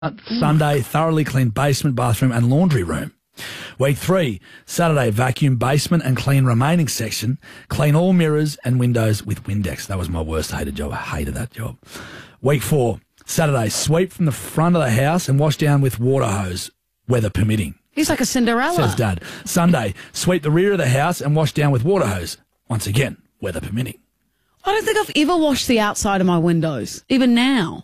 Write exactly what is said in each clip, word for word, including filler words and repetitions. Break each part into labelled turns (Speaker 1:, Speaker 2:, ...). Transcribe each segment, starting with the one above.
Speaker 1: Sunday, thoroughly clean basement, bathroom and laundry room. Week three, Saturday, vacuum basement and clean remaining section. Clean all mirrors and windows with Windex. That was my worst hated job. I hated that job. Week four, Saturday, sweep from the front of the house and wash down with water hose, weather permitting.
Speaker 2: He's like a Cinderella.
Speaker 1: Says Dad. Sunday, sweep the rear of the house and wash down with water hose. Once again, weather permitting.
Speaker 2: I don't think I've ever washed the outside of my windows, even now.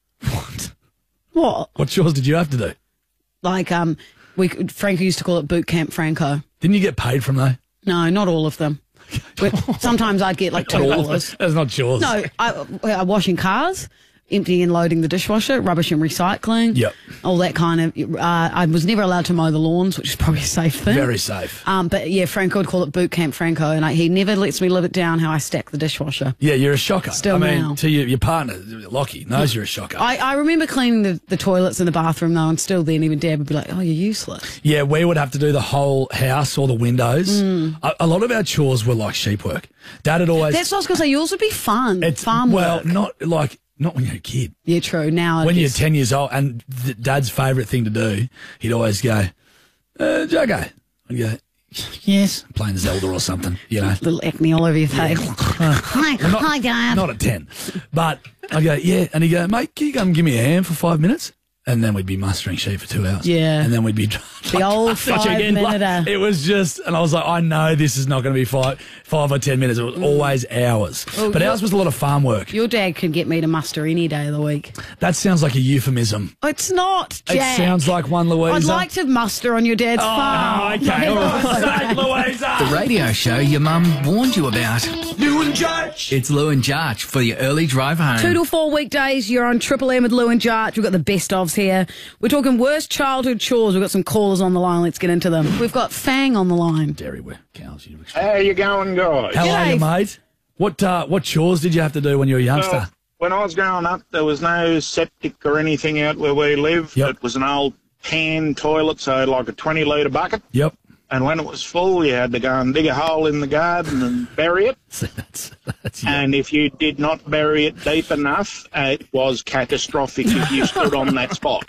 Speaker 1: What?
Speaker 2: What?
Speaker 1: What chores did you have to do?
Speaker 2: Like, um, we Franco used to call it boot camp Franco.
Speaker 1: Didn't you get paid from though?
Speaker 2: No, not all of them. But sometimes I'd get like two dollars.
Speaker 1: That's not chores.
Speaker 2: No, I, I washing cars, emptying and loading the dishwasher, rubbish and recycling.
Speaker 1: Yep.
Speaker 2: All that kind of. Uh, I was never allowed to mow the lawns, which is probably a safe thing.
Speaker 1: Very safe.
Speaker 2: Um, but yeah, Franco would call it boot camp Franco, and I, he never lets me live it down how I stack the dishwasher.
Speaker 1: Yeah, you're a shocker.
Speaker 2: Still
Speaker 1: I mean,
Speaker 2: now.
Speaker 1: to your, your partner, Lockie, knows you're a shocker.
Speaker 2: I, I remember cleaning the, the toilets in the bathroom though, and still then even Dad would be like, "Oh, you're useless."
Speaker 1: Yeah, we would have to do the whole house or the windows.
Speaker 2: Mm.
Speaker 1: A, a lot of our chores were like sheep work. Dad had always.
Speaker 2: That's what I was going to say. Yours would be fun.
Speaker 1: It's
Speaker 2: farm
Speaker 1: well,
Speaker 2: work.
Speaker 1: not like not when you're a kid.
Speaker 2: Yeah, true. Now,
Speaker 1: When
Speaker 2: I
Speaker 1: you're
Speaker 2: guess-
Speaker 1: ten years old, and th- Dad's favourite thing to do, he'd always go, uh, "Juggo," I'd go, "Yes," playing Zelda or something, you know.
Speaker 2: little acne all over your face. Hi,
Speaker 1: Well, not,
Speaker 2: hi, Dad.
Speaker 1: Not at ten, but I'd go, "Yeah," and he'd go, "Mate, can you come give me a hand for five minutes?" And then we'd be mustering sheep for two hours.
Speaker 2: Yeah.
Speaker 1: And then we'd be
Speaker 2: The old
Speaker 1: Such a game.
Speaker 2: five-minute.
Speaker 1: It was just, and I was like, I know this is not going to be five, five or ten minutes. It was always hours.
Speaker 2: Well,
Speaker 1: but
Speaker 2: you're-
Speaker 1: ours was a lot of farm work.
Speaker 2: Your dad can get me to muster any day of the week.
Speaker 1: That sounds like a euphemism.
Speaker 2: It's not, Jack.
Speaker 1: It sounds like one, Louisa.
Speaker 2: I'd like to muster on your dad's farm.
Speaker 1: Oh, okay. All right. Louisa.
Speaker 3: The radio show your mum warned you about.
Speaker 1: Lou and Judge.
Speaker 3: It's Lou and Jarch for your early drive home.
Speaker 2: Two to four weekdays, you're on Triple M with Lou and Jarch. We've got the best ofs here. We're talking worst childhood chores. We've got some callers on the line. Let's get into them. We've got Fang on the line.
Speaker 1: Dairy where cows. You
Speaker 4: How you going, guys?
Speaker 1: How are
Speaker 2: G'day.
Speaker 1: you, mate? What uh, what chores did you have to do when you were a youngster?
Speaker 4: Well, when I was growing up, there was no septic or anything out where we lived.
Speaker 1: Yep.
Speaker 4: It was an old pan toilet, so like a twenty litre bucket.
Speaker 1: Yep.
Speaker 4: And when it was full, you had to go and dig a hole in the garden and bury it.
Speaker 1: So that's, that's yeah.
Speaker 4: And if you did not bury it deep enough, it was catastrophic if you stood on that spot.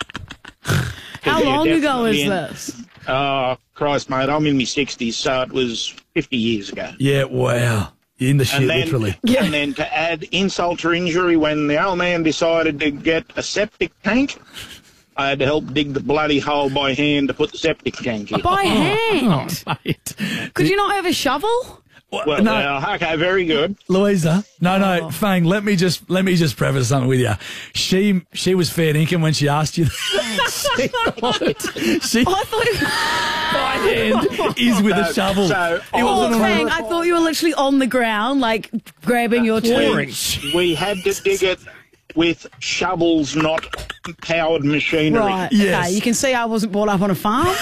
Speaker 2: How
Speaker 4: you're
Speaker 2: long ago
Speaker 4: definitely
Speaker 2: is
Speaker 4: in-
Speaker 2: this?
Speaker 4: Oh, Christ, mate, I'm in my sixties, so it was fifty years ago.
Speaker 1: Yeah, wow. You're in the shit,
Speaker 4: And then,
Speaker 1: literally.
Speaker 4: and then to add insult to injury, when the old man decided to get a septic tank, I had to help dig the bloody hole by hand to put the septic tank in.
Speaker 2: By hand.
Speaker 1: Oh, mate.
Speaker 2: Could you not have a shovel?
Speaker 4: Well,
Speaker 1: no,
Speaker 4: well, okay, very good.
Speaker 1: Louisa. No, no,
Speaker 2: Oh.
Speaker 1: Fang. Let me just let me just preface something with you. She she was fair dinkum when she asked you. she she
Speaker 2: I thought it
Speaker 1: by hand is with a shovel.
Speaker 4: so-
Speaker 1: it
Speaker 4: Oh,
Speaker 1: wasn't
Speaker 2: Oh,
Speaker 1: a
Speaker 2: Fang, I thought you were literally on the ground, like grabbing your
Speaker 4: We,
Speaker 2: tools.
Speaker 4: we had to dig it with shovels, not powered machinery.
Speaker 2: Right.
Speaker 1: Yes.
Speaker 2: Okay, you can see I wasn't brought up on a farm.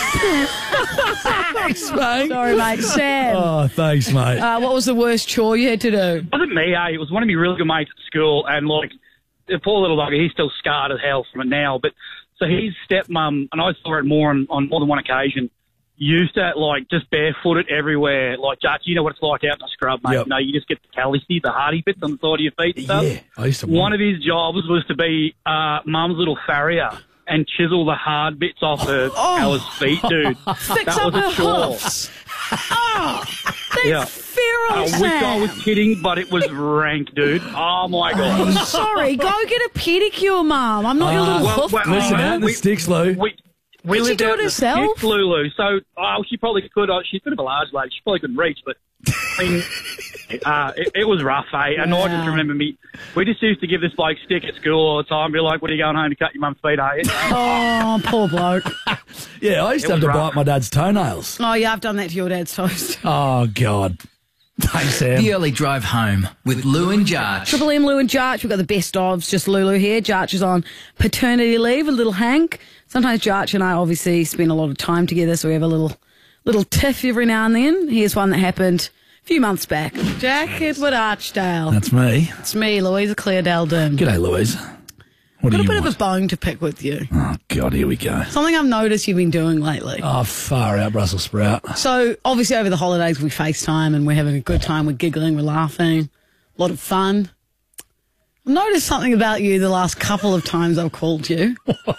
Speaker 1: Thanks, Fang.
Speaker 2: Sorry, mate. Sam.
Speaker 1: Oh, thanks, mate.
Speaker 2: Uh, what was the worst chore you had to do?
Speaker 5: It wasn't me, eh? It was one of my really good mates at school, and like the poor little doggy, he's still scarred as hell from it now. But so his stepmom, and I saw it more on, on more than one occasion, used to like just barefoot it everywhere. Like, Jarch, you know what it's like out in the scrub, mate.
Speaker 1: Yep.
Speaker 5: You know, you just get the callousy, the hardy bits on the side of your feet and stuff.
Speaker 1: Yeah, I used to.
Speaker 5: One of his jobs was to be uh, mum's little farrier and chisel the hard bits off her Ella's feet, dude.
Speaker 2: Fix
Speaker 5: that
Speaker 2: up
Speaker 5: was a
Speaker 2: her
Speaker 5: chore.
Speaker 2: hoofs. Oh, that's
Speaker 5: Yeah.
Speaker 2: feral,
Speaker 5: I wish I
Speaker 2: Sam.
Speaker 5: was kidding, but it was rank, dude. Oh, my God.
Speaker 2: Sorry, go get a pedicure, Mum. I'm not your little
Speaker 5: well,
Speaker 2: hoof
Speaker 5: well,
Speaker 2: cleaner.
Speaker 1: Listen, out in the
Speaker 5: We-
Speaker 1: sticks, Lou.
Speaker 5: We, we
Speaker 2: Could she
Speaker 5: lived
Speaker 2: do
Speaker 5: out
Speaker 2: it
Speaker 5: in the
Speaker 2: herself?
Speaker 5: sticks, Lulu. So, oh, she probably could. Uh, she's a bit of a large lady. She probably couldn't reach, but I mean, uh, it, it was rough, eh? And I
Speaker 2: Wow.
Speaker 5: just remember me. We just used to give this bloke stick at school all the time. Be like, "What are you going home to cut your mum's feet, are you?"
Speaker 2: Oh, poor bloke.
Speaker 1: Yeah, I used to
Speaker 5: It
Speaker 1: have to
Speaker 5: was rough.
Speaker 1: bite my dad's toenails.
Speaker 2: Oh, yeah, I've done that to your dad's toast.
Speaker 1: Oh God. Thanks, Sam.
Speaker 3: The early drive home with Lou and Jarch.
Speaker 2: Triple M, Lou and Jarch. We've got the best ofs. Just Lulu here. Jarch is on paternity leave, a little Hank. Sometimes Jarch and I obviously spend a lot of time together, so we have a little little tiff every now and then. Here's one that happened a few months back. Jack Edward Archdale.
Speaker 1: That's me.
Speaker 2: It's me, Louisa Claire Daldin.
Speaker 1: G'day, Louise. What
Speaker 2: Got
Speaker 1: do
Speaker 2: a
Speaker 1: you
Speaker 2: bit of
Speaker 1: want?
Speaker 2: a bone to pick with you.
Speaker 1: Oh God, here we go.
Speaker 2: Something I've noticed you've been doing lately.
Speaker 1: Oh, far out, Brussels sprout.
Speaker 2: So, obviously, over the holidays, we FaceTime and we're having a good time. We're giggling, we're laughing. A lot of fun. Noticed something about you the last couple of times I've called you.